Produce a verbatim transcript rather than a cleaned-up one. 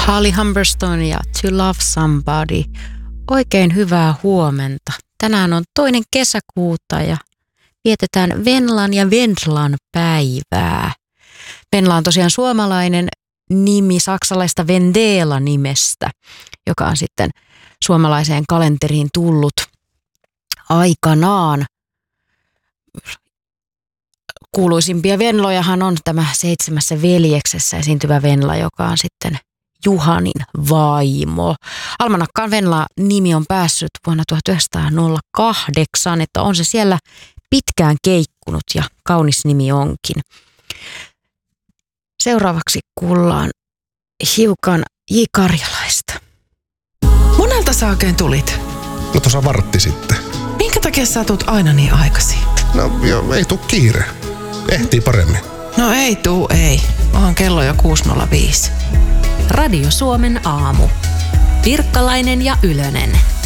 Holly Humberstone ja To Love Somebody. Oikein hyvää huomenta. Tänään on toinen kesäkuuta ja vietetään Venlan ja Vendlan päivää. Venla on tosiaan suomalainen nimi saksalaista Vendela-nimestä, joka on sitten suomalaiseen kalenteriin tullut aikanaan. Kuuluisimpia Venlojahan on tämä Seitsemässä veljeksessä esiintyvä Venla, joka on sitten Juhanin vaimo. Almanakkaan Venla-nimi on päässyt vuonna tuhatyhdeksänsataakahdeksan, että on se siellä pitkään keikkunut ja kaunis nimi onkin. Seuraavaksi kuullaan hiukan J. Karjalaista. Monelta sä oikein tulit? No tuossa vartti sitten. Minkä takia sä tulet aina niin aikaisin? No jo, ei tuu kiire. Ehtii paremmin. No ei tuu, ei. Onhan kello jo kuusi nolla viisi. Radio Suomen aamu. Pirkkalainen ja Ylönen.